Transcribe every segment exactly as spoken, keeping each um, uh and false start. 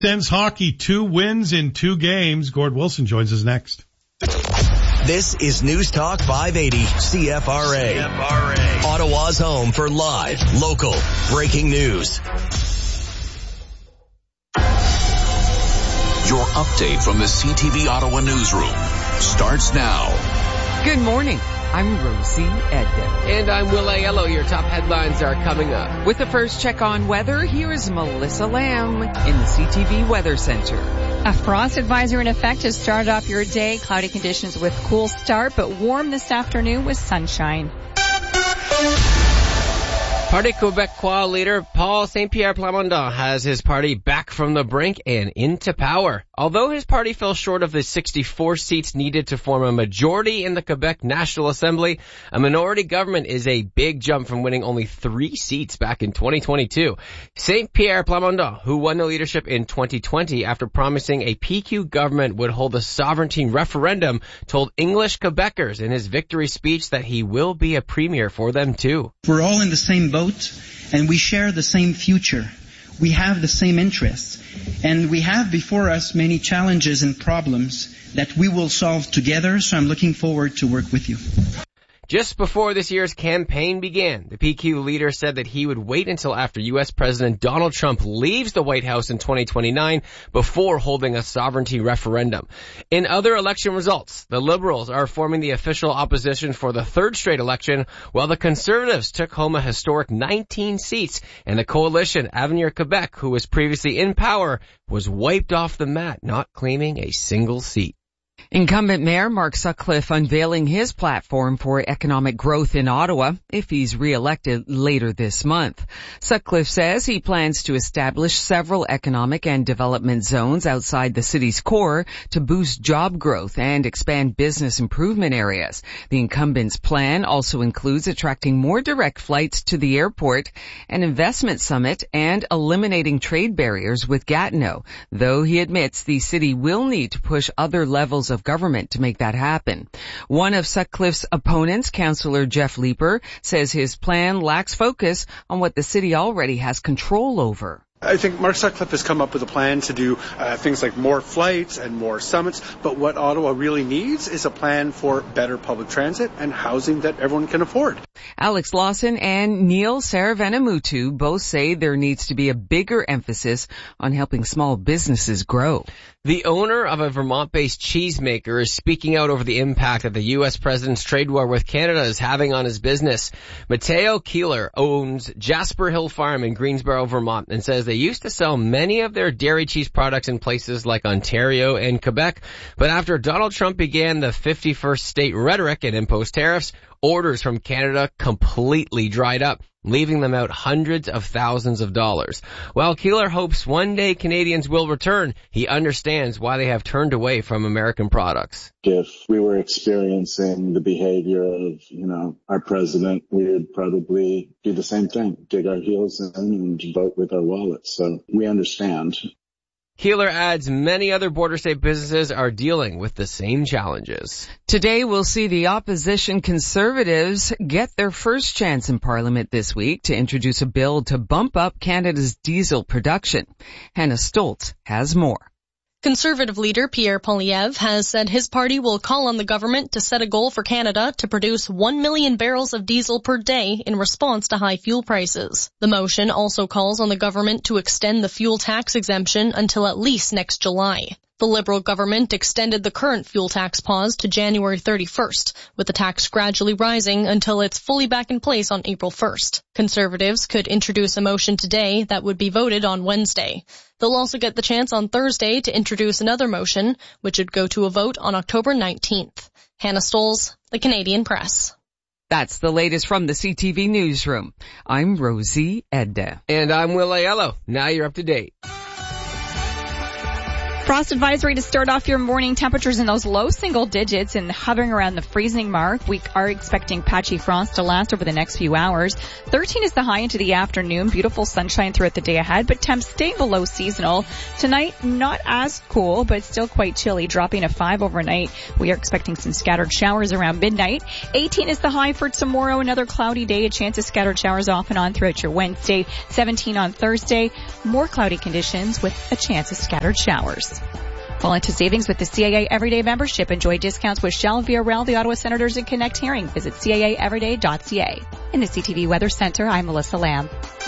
Sens hockey, two wins in two games. Gord Wilson joins us next. This is News Talk five eighty C F R A. C F R A. Ottawa's home for live, local, breaking news. Your update from the C T V Ottawa newsroom starts now. Good morning. I'm Rosie Edda. And I'm Will Aiello. Your top headlines are coming up. With the first check on weather, here is Melissa Lamb in the C T V Weather Center. A frost advisory in effect has started off your day. Cloudy conditions with cool start, but warm this afternoon with sunshine. Parti Québécois leader Paul Saint-Pierre Plamondon has his party back from the brink and into power. Although his party fell short of the sixty-four seats needed to form a majority in the Quebec National Assembly, a minority government is a big jump from winning only three seats back in twenty twenty-two. Saint-Pierre Plamondon, who won the leadership in twenty twenty after promising a P Q government would hold a sovereignty referendum, told English Quebecers in his victory speech that he will be a premier for them too. We're all in the same boat. And we share the same future. We have the same interests. And we have before us many challenges and problems that we will solve together, so I'm looking forward to work with you. Just before this year's campaign began, the P Q leader said that he would wait until after U S President Donald Trump leaves the White House in twenty twenty-nine before holding a sovereignty referendum. In other election results, the Liberals are forming the official opposition for the third straight election, while the Conservatives took home a historic nineteen seats, and the coalition Avenir Quebec, who was previously in power, was wiped off the mat, not claiming a single seat. Incumbent Mayor Mark Sutcliffe unveiling his platform for economic growth in Ottawa if he's re-elected later this month. Sutcliffe says he plans to establish several economic and development zones outside the city's core to boost job growth and expand business improvement areas. The incumbent's plan also includes attracting more direct flights to the airport, an investment summit, and eliminating trade barriers with Gatineau, though he admits the city will need to push other levels of government to make that happen. One of Sutcliffe's opponents, Councillor Jeff Leeper, says his plan lacks focus on what the city already has control over. I think Mark Sutcliffe has come up with a plan to do uh, things like more flights and more summits, but what Ottawa really needs is a plan for better public transit and housing that everyone can afford. Alex Lawson and Neil Saravenamutu both say there needs to be a bigger emphasis on helping small businesses grow. The owner of a Vermont-based cheesemaker is speaking out over the impact that the U S president's trade war with Canada is having on his business. Matteo Keeler owns Jasper Hill Farm in Greensboro, Vermont, and says they used to sell many of their dairy cheese products in places like Ontario and Quebec. But after Donald Trump began the fifty-first state rhetoric and imposed tariffs, orders from Canada completely dried up, leaving them out hundreds of thousands of dollars. While Keeler hopes one day Canadians will return, he understands why they have turned away from American products. If we were experiencing the behavior of, you know, our president, we would probably do the same thing, dig our heels in and vote with our wallets. So we understand. Keeler adds many other border state businesses are dealing with the same challenges. Today we'll see the opposition Conservatives get their first chance in Parliament this week to introduce a bill to bump up Canada's diesel production. Hannah Stoltz has more. Conservative leader Pierre Poilievre has said his party will call on the government to set a goal for Canada to produce one million barrels of diesel per day in response to high fuel prices. The motion also calls on the government to extend the fuel tax exemption until at least next July. The Liberal government extended the current fuel tax pause to January thirty-first, with the tax gradually rising until it's fully back in place on April first. Conservatives could introduce a motion today that would be voted on Wednesday. They'll also get the chance on Thursday to introduce another motion, which would go to a vote on October nineteenth. Hannah Stolz, The Canadian Press. That's the latest from the C T V Newsroom. I'm Rosie Edda. And I'm Will Aiello. Now you're up to date. Frost advisory to start off your morning. Temperatures in those low single digits and hovering around the freezing mark. We are expecting patchy frost to last over the next few hours. thirteen is the high into the afternoon. Beautiful sunshine throughout the day ahead, but temps stay below seasonal. Tonight, not as cool, but still quite chilly, dropping to five overnight. We are expecting some scattered showers around midnight. eighteen is the high for tomorrow. Another cloudy day, a chance of scattered showers off and on throughout your Wednesday. seventeen on Thursday. More cloudy conditions with a chance of scattered showers. Fall into savings with the C A A Everyday membership. Enjoy discounts with Shell, Via Rail, the Ottawa Senators, and Connect Hearing. Visit C A A everyday dot C A. In the C T V Weather Center, I'm Melissa Lamb.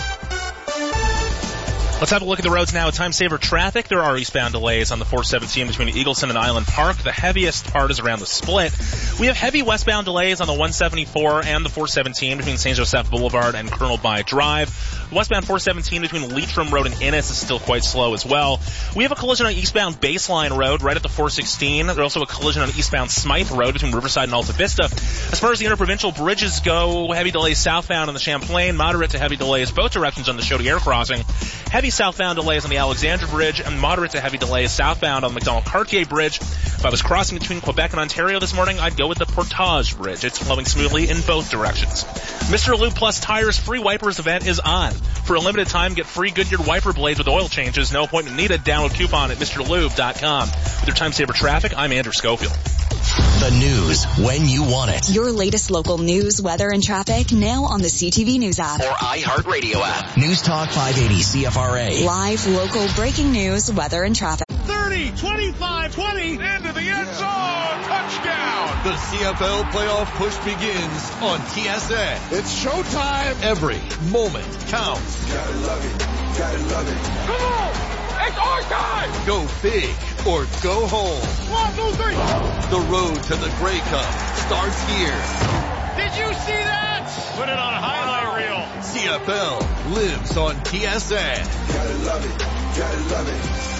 Let's have a look at the roads now. Time saver traffic. There are eastbound delays on the four seventeen between Eagleson and Island Park. The heaviest part is around the split. We have heavy westbound delays on the one seventy-four and the four seventeen between Saint Joseph Boulevard and Colonel By Drive. Westbound four seventeen between Leitrim Road and Innis is still quite slow as well. We have a collision on eastbound Baseline Road right at the four sixteen. There's also a collision on eastbound Smythe Road between Riverside and Alta Vista. As far as the interprovincial bridges go, heavy delays southbound on the Champlain, moderate to heavy delays both directions on the Chaudière crossing. Heavy southbound delays on the Alexandra Bridge and moderate to heavy delays southbound on the Macdonald-Cartier Bridge. If I was crossing between Quebec and Ontario this morning, I'd go with the Portage Bridge. It's flowing smoothly in both directions. Mister Lube Plus Tires free wipers event is on. For a limited time, get free Goodyear wiper blades with oil changes. No appointment needed. Download coupon at Mr Lube dot com. With your Time Saver Traffic, I'm Andrew Schofield. The news when you want it. Your latest local news, weather, and traffic now on the C T V News app. Or iHeartRadio app. News Talk five eighty C F R A. Live, local, breaking news, weather, and traffic. thirty, twenty-five, twenty, into the end zone, touchdown! The C F L playoff push begins on T S N. It's showtime! Every moment counts. Gotta love it, gotta love it. Come on! It's our time! Go big or go home. One, two, three! The road to the Grey Cup starts here. Did you see that? Put it on a highlight reel. C F L lives on T S N. Gotta love it, gotta love it.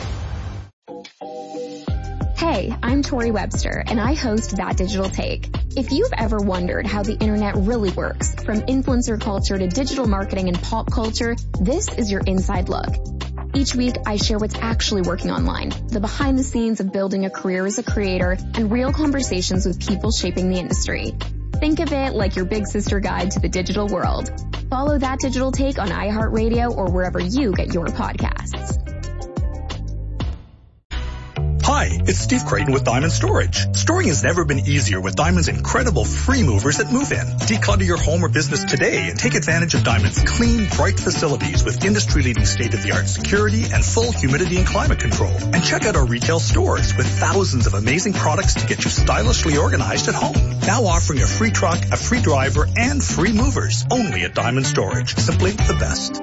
Hey, I'm Tori Webster, and I host That Digital Take. If you've ever wondered how the internet really works, from influencer culture to digital marketing and pop culture, this is your inside look. Each week, I share what's actually working online, the behind the scenes of building a career as a creator, and real conversations with people shaping the industry. Think of it like your big sister guide to the digital world. Follow That Digital Take on iHeartRadio or wherever you get your podcasts. Hi, it's Steve Creighton with Diamond Storage. Storing has never been easier with Diamond's incredible free movers at Move In. Declutter your home or business today and take advantage of Diamond's clean, bright facilities with industry-leading state-of-the-art security and full humidity and climate control. And check out our retail stores with thousands of amazing products to get you stylishly organized at home. Now offering a free truck, a free driver, and free movers only at Diamond Storage. Simply the best.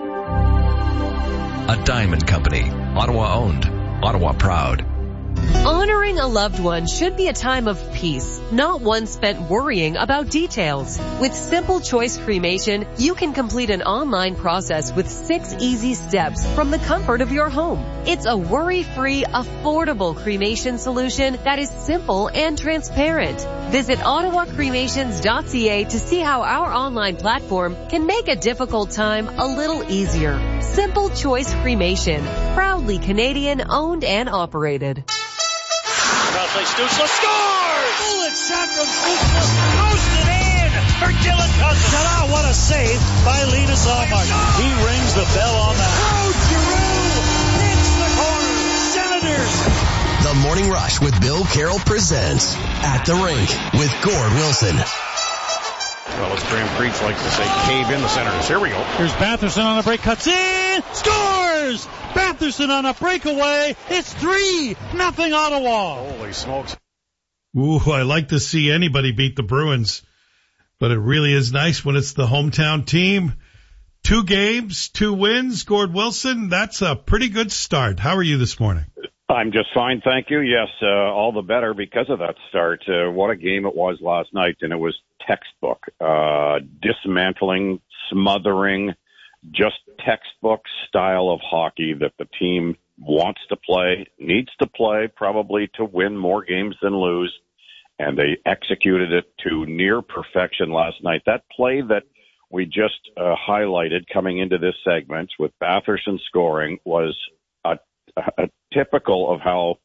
A Diamond Company. Ottawa owned. Ottawa proud. Honoring a loved one should be a time of peace, not one spent worrying about details. With Simple Choice Cremation, you can complete an online process with six easy steps from the comfort of your home. It's a worry-free, affordable cremation solution that is simple and transparent. Visit ottawa cremations dot c a to see how our online platform can make a difficult time a little easier. Simple Choice Cremation, proudly Canadian owned and operated. Stützle scores! Bullet shot from Stützle, roasted in for Dylan Cousins. Ta-da, what a save by Linus Allmark. He rings the bell on that. Claude Giroux hits the corner. Senators. The Morning Rush with Bill Carroll presents At the Rink with Gord Wilson. Well, as Graham Creech likes to say, cave in the Senators. Here we go. Here's Batherson on a break, cuts in, scores! Batherson on a breakaway. It's three nothing Ottawa. Holy smokes. Ooh, I like to see anybody beat the Bruins, but it really is nice when it's the hometown team. Two games, two wins. Gord Wilson, that's a pretty good start. How are you this morning? I'm just fine, thank you. Yes, uh, all the better because of that start. Uh, what a game it was last night, and it was textbook. Uh, dismantling, smothering, just textbook style of hockey that the team wants to play, needs to play probably to win more games than lose, and they executed it to near perfection last night. That play that we just uh, highlighted coming into this segment with Batherson scoring was a, a typical of how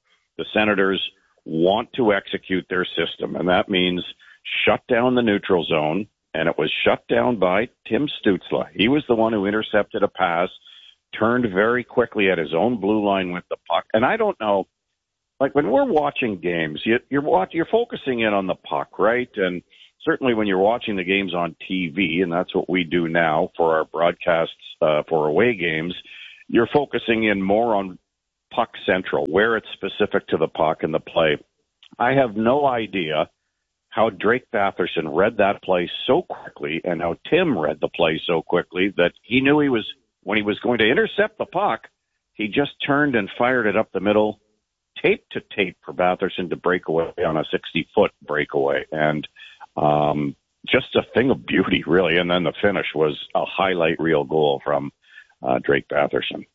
Senators want to execute their system, and that means shut down the neutral zone, and it was shut down by Tim Stützle. He was the one who intercepted a pass, turned very quickly at his own blue line with the puck. And I don't know, like when we're watching games, you, you're watch, you're focusing in on the puck, right? And certainly when you're watching the games on T V, and that's what we do now for our broadcasts uh, for away games, you're focusing in more on puck central, where it's specific to the puck and the play. I have no idea how Drake Batherson read that play so quickly and how Tim read the play so quickly that he knew he was, when he was going to intercept the puck, he just turned and fired it up the middle, tape to tape for Batherson to break away on a sixty-foot breakaway. And um, just a thing of beauty, really. And then the finish was a highlight reel goal from uh, Drake Batherson.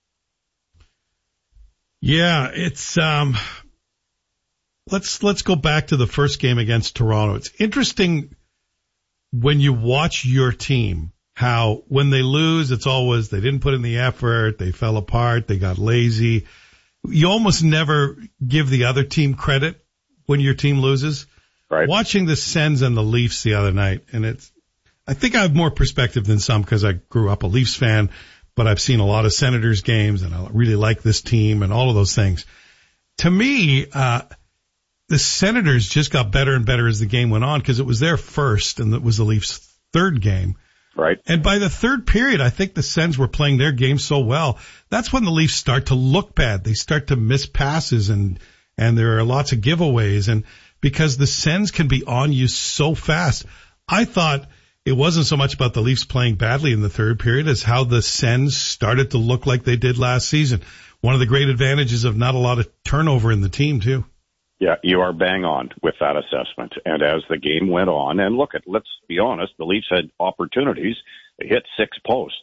Yeah, it's um let's let's go back to the first game against Toronto. It's interesting when you watch your team how when they lose it's always they didn't put in the effort, they fell apart, they got lazy. You almost never give the other team credit when your team loses. Right. Watching the Sens and the Leafs the other night, and it's I think I have more perspective than some because I grew up a Leafs fan. But I've seen a lot of Senators games, and I really like this team and all of those things. To me, uh, the Senators just got better and better as the game went on because it was their first, and it was the Leafs' third game. Right. And by the third period, I think the Sens were playing their game so well. That's when the Leafs start to look bad. They start to miss passes, and and there are lots of giveaways. And because the Sens can be on you so fast, I thought it wasn't so much about the Leafs playing badly in the third period as how the Sens started to look like they did last season. One of the great advantages of not a lot of turnover in the team, too. Yeah, you are bang on with that assessment. And as the game went on, and look, at let's be honest, the Leafs had opportunities. They hit six posts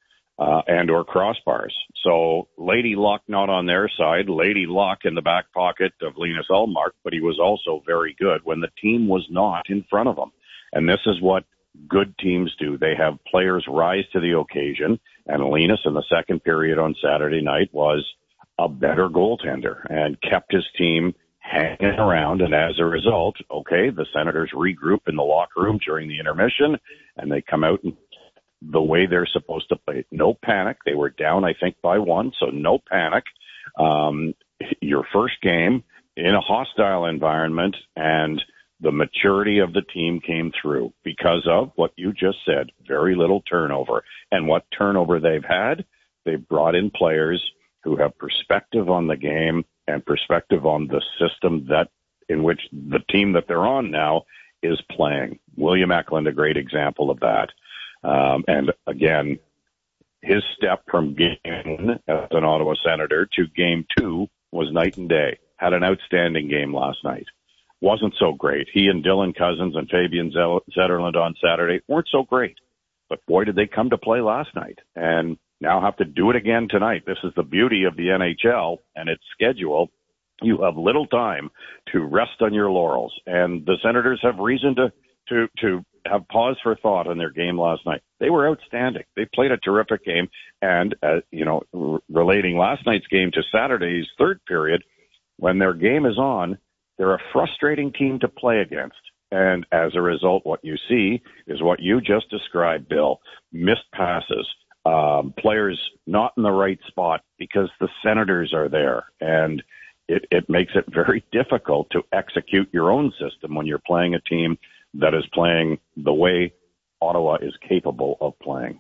uh, and or crossbars. So Lady Luck not on their side, Lady Luck in the back pocket of Linus Ullmark, but he was also very good when the team was not in front of him. And this is what good teams do. They have players rise to the occasion, and Linus in the second period on Saturday night was a better goaltender and kept his team hanging around. And as a result, okay, the Senators regroup in the locker room during the intermission, and they come out and the way they're supposed to play. No panic. They were down, I think, by one, so no panic. Um, your first game in a hostile environment, and the maturity of the team came through because of what you just said, very little turnover. And what turnover they've had, they've brought in players who have perspective on the game and perspective on the system that in which the team that they're on now is playing. William Eklund, a great example of that. Um, and again, his step from game one as an Ottawa Senator to game two was night and day. Had an outstanding game last night. Wasn't so great. He and Dylan Cousins and Fabian Zetterlund on Saturday weren't so great. But boy, did they come to play last night and now have to do it again tonight. This is the beauty of the N H L and its schedule. You have little time to rest on your laurels. And the Senators have reason to, to, to have pause for thought on their game last night. They were outstanding. They played a terrific game. And, uh, you know, r- relating last night's game to Saturday's third period, when their game is on, they're a frustrating team to play against. And as a result, what you see is what you just described, Bill. Missed passes, um, players not in the right spot because the Senators are there. And it, it makes it very difficult to execute your own system when you're playing a team that is playing the way Ottawa is capable of playing.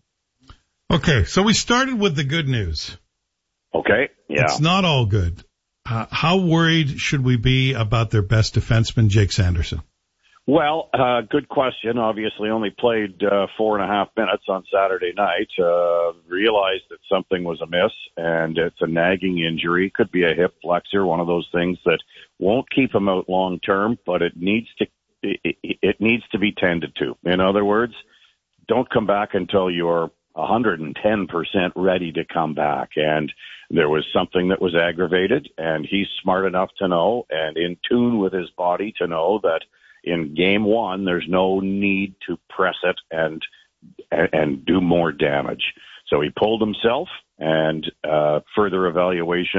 Okay, so we started with the good news. Okay, yeah. It's not all good. Uh, how worried should we be about their best defenseman, Jake Sanderson? Well, uh, good question. Obviously only played uh, four and a half minutes on Saturday night. Uh, realized that something was amiss, and it's a nagging injury. Could be a hip flexor, one of those things that won't keep him out long term, but it needs to it, it needs to be tended to. In other words, don't come back until you're one hundred ten percent ready to come back. And there was something that was aggravated, and he's smart enough to know and in tune with his body to know that in game one, there's no need to press it and and do more damage. So he pulled himself, and uh, further evaluation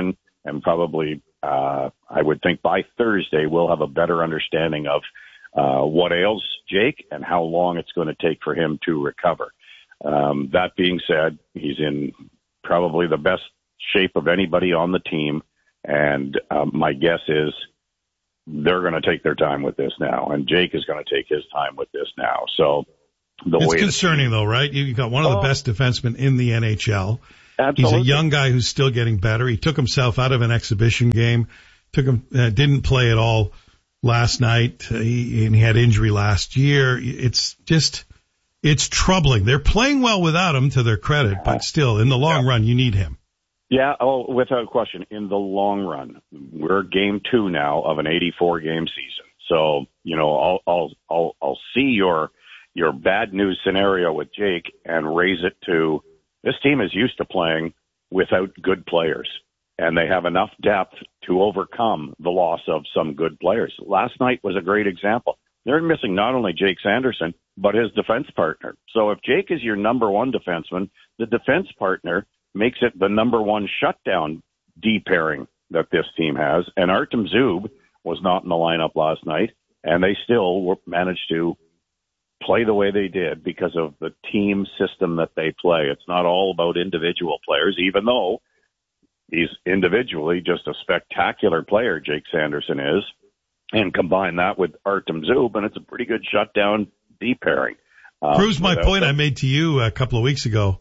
and probably, uh, I would think by Thursday we'll have a better understanding of uh, what ails Jake and how long it's going to take for him to recover. Um, that being said, he's in probably the best shape of anybody on the team, and um, my guess is they're going to take their time with this now, and Jake is going to take his time with this now. So the it's way concerning, team, though, right? You've got one of the oh, best defensemen in the N H L. Absolutely. He's a young guy who's still getting better. He took himself out of an exhibition game, took him, uh, didn't play at all last night. Uh, he, and he had injury last year. It's just, it's troubling. They're playing well without him, to their credit, but still, in the long yeah. run, you need him. Yeah, oh, without question. In the long run, we're game two now of an eighty-four game season. So, you know, I'll, I'll, I'll, I'll see your, your bad news scenario with Jake and raise it to, this team is used to playing without good players, and they have enough depth to overcome the loss of some good players. Last night was a great example. They're missing not only Jake Sanderson, but his defense partner. So if Jake is your number one defenseman, the defense partner makes it the number one shutdown D pairing that this team has. And Artem Zub was not in the lineup last night, and they still managed to play the way they did because of the team system that they play. It's not all about individual players, even though he's individually just a spectacular player, Jake Sanderson is. And combine that with Artem Zub, and it's a pretty good shutdown D pairing. Um, Proves my point them. I made to you a couple of weeks ago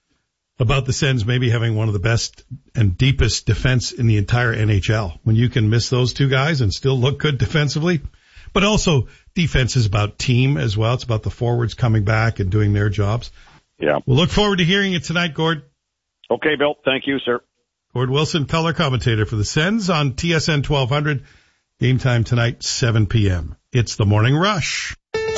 about the Sens maybe having one of the best and deepest defense in the entire N H L. When you can miss those two guys and still look good defensively. But also, defense is about team as well. It's about the forwards coming back and doing their jobs. Yeah. We'll look forward to hearing it tonight, Gord. Okay, Bill. Thank you, sir. Gord Wilson, color commentator for the Sens on T S N twelve hundred. Game time tonight, seven p.m. It's the Morning Rush.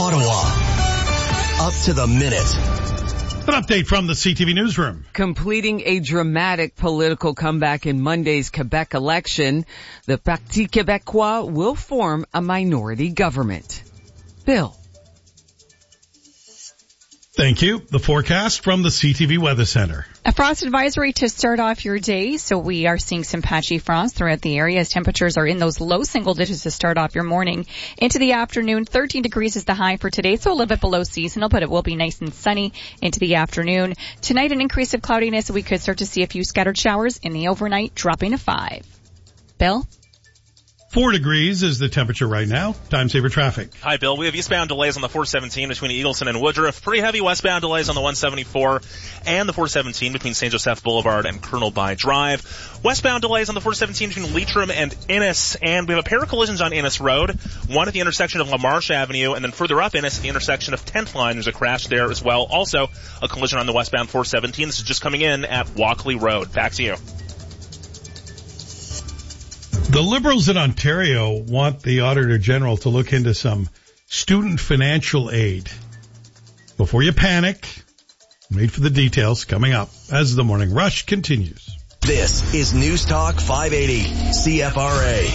Ottawa. Up to the minute. An update from the C T V newsroom. Completing a dramatic political comeback in Monday's Quebec election, the Parti Québécois will form a minority government. Bill. Thank you. The forecast from the C T V Weather Center. A frost advisory to start off your day. So we are seeing some patchy frost throughout the area as temperatures are in those low single digits to start off your morning. Into the afternoon, thirteen degrees is the high for today. So a little bit below seasonal, but it will be nice and sunny into the afternoon. Tonight, an increase of cloudiness. We could start to see a few scattered showers in the overnight, dropping to five. Bill? Four degrees is the temperature right now. Time saver traffic. Hi, Bill. We have eastbound delays on the four seventeen between Eagleson and Woodruff. Pretty heavy westbound delays on the one seventy-four and the four seventeen between Saint Joseph Boulevard and Colonel By Drive. Westbound delays on the four seventeen between Leitrim and Innis. And we have a pair of collisions on Innis Road. One at the intersection of LaMarche Avenue, and then further up Innis at the intersection of tenth Line. There's a crash there as well. Also, a collision on the westbound four seventeen. This is just coming in at Walkley Road. Back to you. The Liberals in Ontario want the Auditor General to look into some student financial aid. Before you panic, wait for the details coming up as the Morning Rush continues. This is News Talk five eighty C F R A.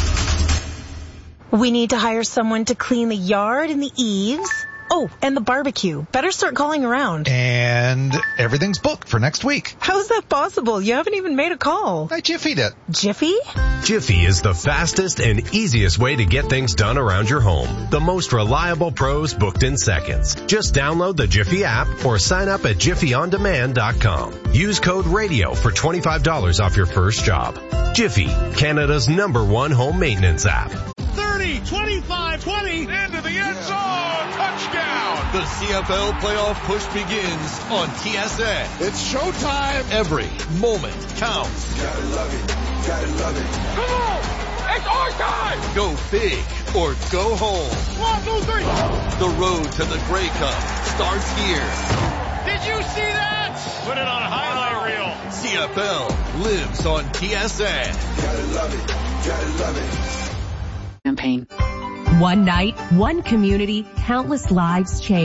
We need to hire someone to clean the yard and the eaves. Oh, and the barbecue. Better start calling around. And everything's booked for next week. How's that possible? You haven't even made a call. I Jiffy'd it. Jiffy? Jiffy is the fastest and easiest way to get things done around your home. The most reliable pros booked in seconds. Just download the Jiffy app or sign up at jiffy on demand dot com. Use code RADIO for twenty-five dollars off your first job. Jiffy, Canada's number one home maintenance app. thirty, twenty-five, twenty, into the end zone. Touchdown. The C F L playoff push begins on T S N. It's showtime. Every moment counts. Gotta love it. Gotta love it. Come on. It's our time. Go big or go home. One, two, three. The road to the Grey Cup starts here. Did you see that? Put it on a highlight reel. C F L lives on T S N. Gotta love it. Gotta love it. Campaign. One night, one community, countless lives changed.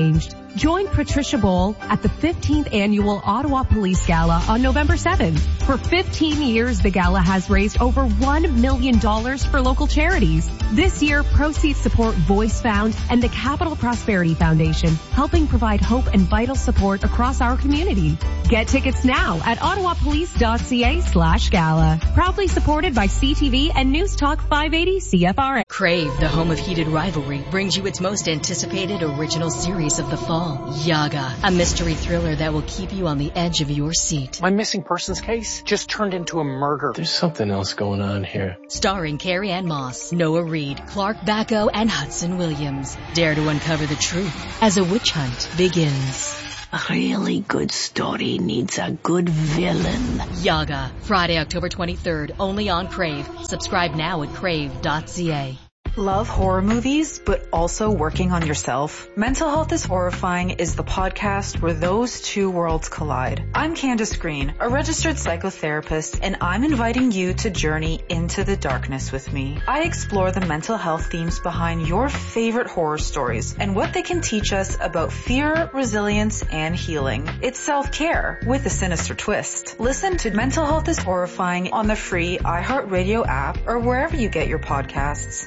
Join Patricia Bowl at the fifteenth Annual Ottawa Police Gala on November seventh. For fifteen years, the gala has raised over one million dollars for local charities. This year, proceeds support Voice Found and the Capital Prosperity Foundation, helping provide hope and vital support across our community. Get tickets now at ottawapolice.ca slash gala. Proudly supported by C T V and News Talk five eighty C F R A. Crave, the home of heated rivalry, brings you its most anticipated original series of the fall, Yaga, a mystery thriller that will keep you on the edge of your seat. My missing persons case just turned into a murder. There's something else going on here. Starring Carrie Ann Moss, Noah Reid, Clark Bacco, and Hudson Williams. Dare to uncover the truth as a witch hunt begins. A really good story needs a good villain. Yaga, Friday, October twenty-third, only on Crave. Subscribe now at crave dot c a. Love horror movies, but also working on yourself? Mental Health is Horrifying is the podcast where those two worlds collide. I'm Candace Green, a registered psychotherapist, and I'm inviting you to journey into the darkness with me. I explore the mental health themes behind your favorite horror stories and what they can teach us about fear, resilience, and healing. It's self-care with a sinister twist. Listen to Mental Health is Horrifying on the free iHeartRadio app or wherever you get your podcasts.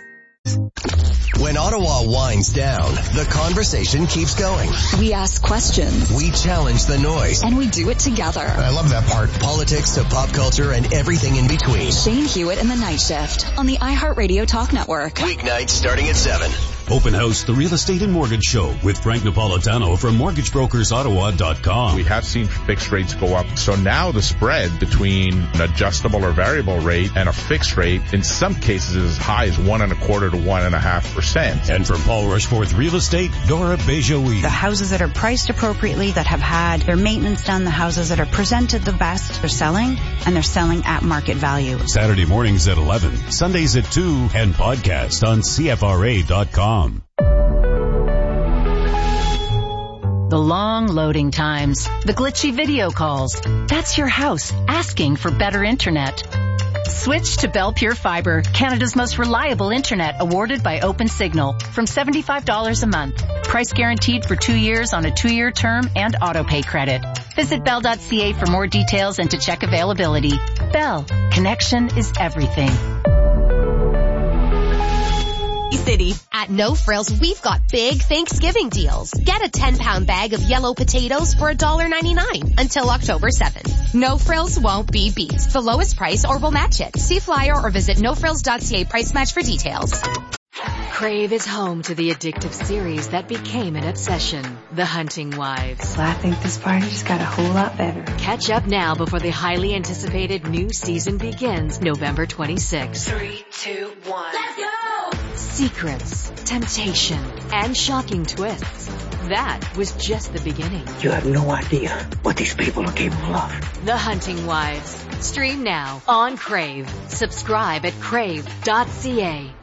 When Ottawa winds down, the conversation keeps going. We ask questions. We challenge the noise. And we do it together. I love that part. Politics to pop culture and everything in between. Shane Hewitt in the Night Shift on the iHeartRadio Talk Network. Weeknights starting at seven. Open House, the Real Estate and Mortgage Show with Frank Napolitano from mortgage brokers ottawa dot com. We have seen fixed rates go up. So now the spread between an adjustable or variable rate and a fixed rate in some cases is as high as one and a quarter to one and a half percent. And from Paul Rushforth Real Estate, Dora Bejoui. The houses that are priced appropriately, that have had their maintenance done, the houses that are presented the best, they're selling, and they're selling at market value. Saturday mornings at eleven, Sundays at two, and podcast on C F R A dot com. The long loading times, the glitchy video calls. That's your house asking for better internet. Switch to Bell Pure Fiber, Canada's most reliable internet, awarded by OpenSignal, from seventy-five dollars a month. Price guaranteed for two years on a two-year term and auto-pay credit. Visit bell dot c a for more details and to check availability. Bell, connection is everything. City. At No Frills, we've got big Thanksgiving deals. Get a ten pound bag of yellow potatoes for one dollar ninety-nine until October seventh. No Frills won't be beat. The lowest price or we'll match it. See flyer or visit no frills dot c a price match for details. Crave is home to the addictive series that became an obsession, The Hunting Wives. Well, I think this party just got a whole lot better. Catch up now before the highly anticipated new season begins November twenty-sixth. Three, two, one. Let's go! Secrets, temptation, and shocking twists. That was just the beginning. You have no idea what these people are capable of. The Hunting Wives. Stream now on Crave. Subscribe at crave dot c a.